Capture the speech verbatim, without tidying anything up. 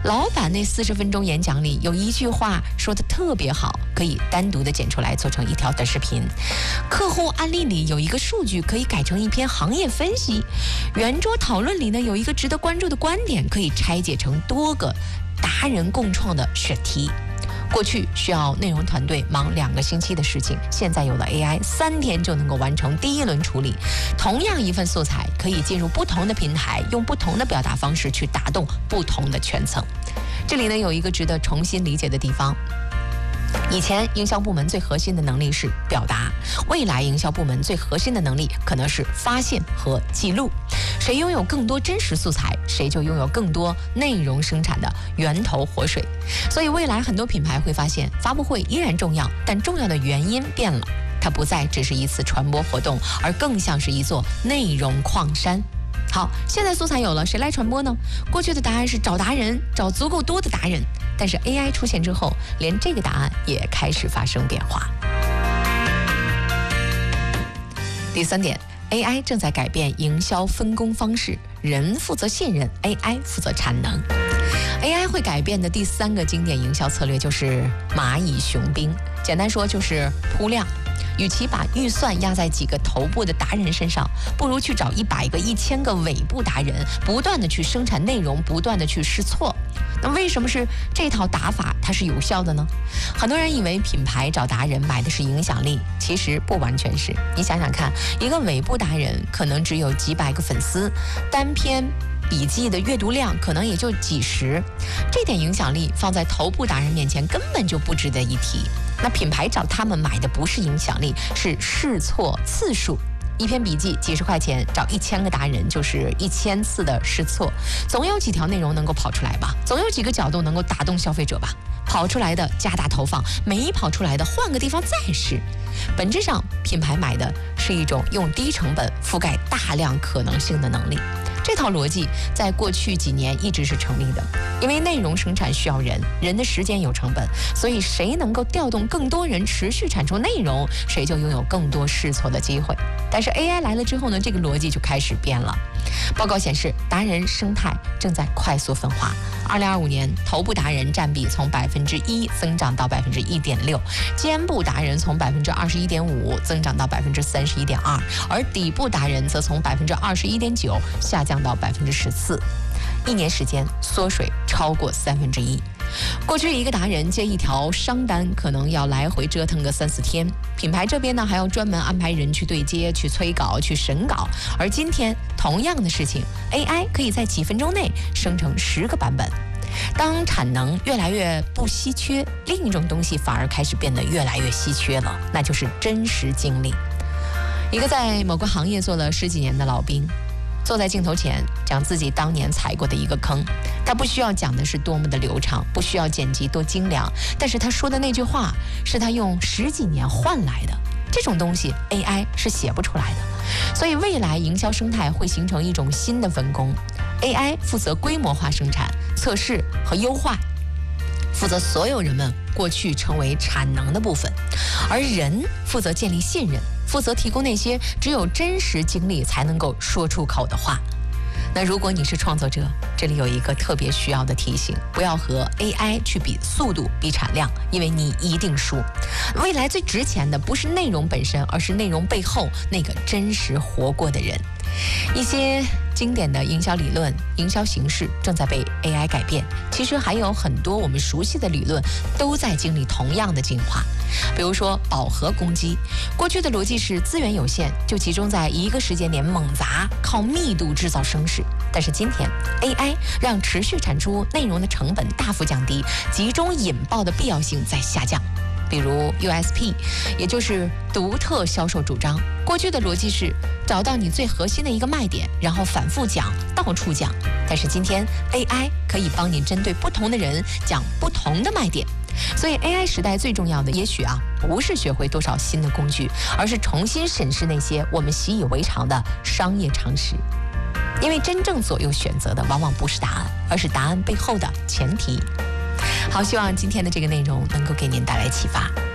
老板那四十分钟演讲里有一句话说的特别好，可以单独的剪出来做成一条短视频。客户案例里有一个数据可以改成一篇行业分析。圆桌讨论里呢有一个值得关注的观点，可以拆解成多个达人共创的选题。过去需要内容团队忙两个星期的事情，现在有了 A I， 三天就能够完成第一轮处理。同样一份素材可以进入不同的平台，用不同的表达方式去打动不同的圈层。这里呢有一个值得重新理解的地方。以前营销部门最核心的能力是表达，未来营销部门最核心的能力可能是发现和记录。谁拥有更多真实素材，谁就拥有更多内容生产的源头活水。所以未来很多品牌会发现，发布会依然重要，但重要的原因变了，它不再只是一次传播活动，而更像是一座内容矿山。好，现在素材有了，谁来传播呢？过去的答案是找达人，找足够多的达人。但是 A I 出现之后，连这个答案也开始发生变化。第三点， A I 正在改变营销分工方式，人负责信任， A I 负责产能。A I 会改变的第三个经典营销策略就是蚂蚁雄兵，简单说就是铺量。与其把预算压在几个头部的达人身上，不如去找一百个、一千个尾部达人，不断的去生产内容，不断的去试错。那为什么是这套打法它是有效的呢？很多人以为品牌找达人买的是影响力，其实不完全是。你想想看，一个尾部达人可能只有几百个粉丝，单篇笔记的阅读量可能也就几十，这点影响力放在头部达人面前根本就不值得一提。那品牌找他们买的不是影响力，是试错次数。一篇笔记几十块钱，找一千个达人就是一千次的试错，总有几条内容能够跑出来吧，总有几个角度能够打动消费者吧。跑出来的加大投放，没跑出来的换个地方再试。本质上，品牌买的是一种用低成本覆盖大量可能性的能力。这套逻辑在过去几年一直是成立的，因为内容生产需要人，人的时间有成本，所以谁能够调动更多人持续产出内容，谁就拥有更多试错的机会。但是 A I 来了之后呢，这个逻辑就开始变了。报告显示，达人生态正在快速分化。二零二五年，头部达人占比从百分之一增长到百分之一点六，肩部达人从百分之二十一点五增长到百分之三十一点二，而底部达人则从百分之二十一点九下降到百分之十四，一年时间缩水超过三分之一。过去一个达人接一条商单可能要来回折腾个三四天，品牌这边呢还要专门安排人去对接、去催稿、去审稿。而今天同样的事情 ，A I 可以在几分钟内生成十个版本。当产能越来越不稀缺，另一种东西反而开始变得越来越稀缺了，那就是真实经历。一个在某个行业做了十几年的老兵，坐在镜头前讲自己当年踩过的一个坑，他不需要讲的是多么的流畅，不需要剪辑多精良，但是他说的那句话是他用十几年换来的，这种东西 A I 是写不出来的。所以未来营销生态会形成一种新的分工， A I 负责规模化生产、测试和优化，负责所有人们过去成为产能的部分，而人负责建立信任，负责提供那些只有真实经历才能够说出口的话。那如果你是创作者，这里有一个特别需要的提醒，不要和 A I 去比速度、比产量，因为你一定输。未来最值钱的不是内容本身，而是内容背后那个真实活过的人。一些经典的营销理论、营销形式正在被 A I 改变，其实还有很多我们熟悉的理论都在经历同样的进化。比如说饱和攻击，过去的逻辑是资源有限，就集中在一个时间点猛砸，靠密度制造声势。但是今天 A I 让持续产出内容的成本大幅降低，集中引爆的必要性在下降。比如 U S P， 也就是独特销售主张。过去的逻辑是找到你最核心的一个卖点，然后反复讲，到处讲。但是今天 A I 可以帮你针对不同的人讲不同的卖点。所以 A I 时代最重要的，也许啊，不是学会多少新的工具，而是重新审视那些我们习以为常的商业常识。因为真正左右选择的，往往不是答案，而是答案背后的前提。好，希望今天的这个内容能够给您带来启发。